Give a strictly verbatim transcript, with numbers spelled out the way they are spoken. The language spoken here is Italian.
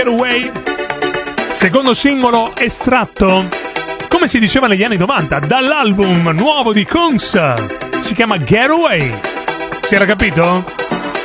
Getaway, secondo singolo estratto, come si diceva negli anni novanta, dall'album nuovo di Kungs. Si chiama Getaway. Si era capito?